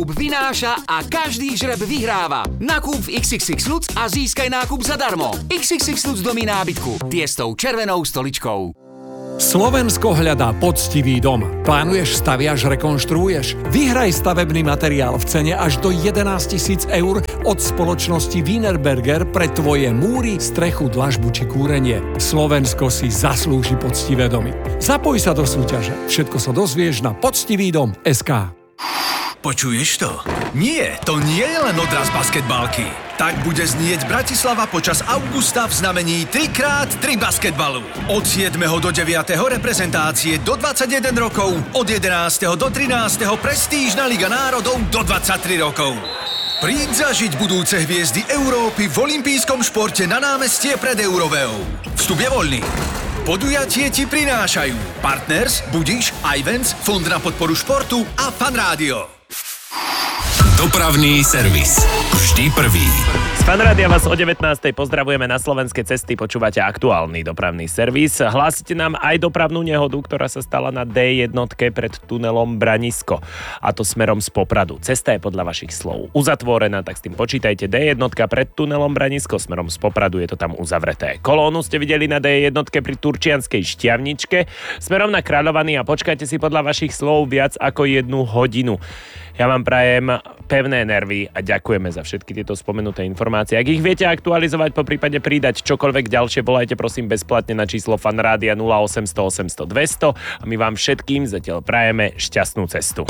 Vynáša a každý žreb vyhráva. Nakúp v XXX Lutz a získaj nákup zadarmo. XXX Lutz domí nábytku. Tie s tou červenou stoličkou. Slovensko hľadá poctivý dom. Plánuješ, staviaš, rekonštruuješ? Vyhraj stavebný materiál v cene až do 11 000 eur od spoločnosti Wienerberger pre tvoje múry, strechu, dlažbu či kúrenie. Slovensko si zaslúži poctivé domy. Zapoj sa do súťaže. Všetko sa dozvieš na poctivídom.sk. Počuješ to? Nie, to nie je len odraz basketbálky. Tak bude znieť Bratislava počas augusta v znamení 3x3 basketbalu. Od 7. do 9. reprezentácie do 21 rokov, od 11. do 13. prestížna Liga národov do 23 rokov. Príď zažiť budúce hviezdy Európy v olympijskom športe na námestie pred Euroveou. Vstup je voľný. Podujatie ti prinášajú Partners, Budiš, Ivens, Fond na podporu športu a Fan Rádio. Dopravný servis. Vždy prvý. Z Fanrádia vás o 19. pozdravujeme na slovenské cesty, počúvate aktuálny dopravný servis. Hlásite nám aj dopravnú nehodu, ktorá sa stala na D1 pred tunelom Branisko. A to smerom z Popradu. Cesta je podľa vašich slov uzatvorená, tak s tým počítajte. D1 pred tunelom Branisko, smerom z Popradu je to tam uzavreté. Kolónu ste videli na D1 pri Turčianskej Štiavničke, smerom na Kráľovany a počkajte si podľa vašich slov viac ako 1 hodinu. Ja vám prajem pevné nervy a ďakujeme za všetky tieto spomenuté informácie. Ak ich viete aktualizovať, po prípade pridať čokoľvek ďalšie, volajte prosím bezplatne na číslo Fanrádia 0800 800 200 a my vám všetkým zatiaľ prajeme šťastnú cestu.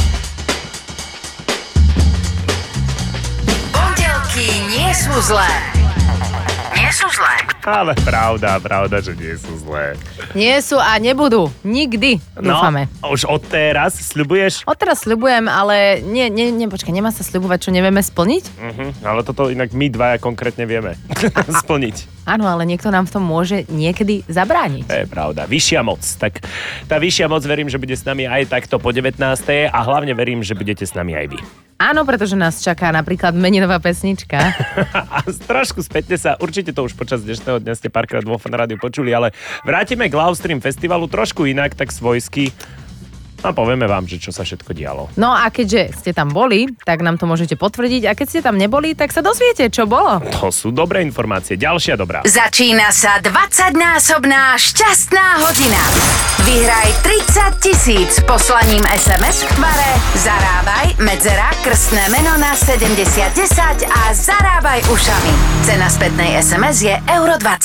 Pondelky nie sú zlé. Nie sú zlé. Ale pravda, že nie sú zlé. Nie sú a nebudú. Nikdy. Dúfame. No, už od teraz sľubuješ? Odteraz sľubujem, ale počkaj, nemá sa sľubovať, čo nevieme splniť? Ale toto inak my dvaja konkrétne vieme splniť. Áno, ale niekto nám v tom môže niekedy zabrániť. To je pravda. Vyššia moc. Tak tá vyššia moc verím, že bude s nami aj takto po 19. a hlavne verím, že budete s nami aj vy. Áno, pretože nás čaká napríklad meninová pesnička. A trošku spätne sa, určite to už počas dnešného dňa ste párkrát vo Fan Rádiu počuli, ale vrátime k Love Stream festivalu trošku inak, tak svojsky. A povieme vám, že čo sa všetko dialo. No a keďže ste tam boli, tak nám to môžete potvrdiť. A keď ste tam neboli, tak sa dozviete, čo bolo. To sú dobré informácie. Ďalšia dobrá. Začína sa 20-násobná šťastná hodina. Vyhraj 30 000 poslaním SMS k tvare Zarábaj, medzera, krstné meno na 7010 a zarábaj ušami. Cena spätnej SMS je €20.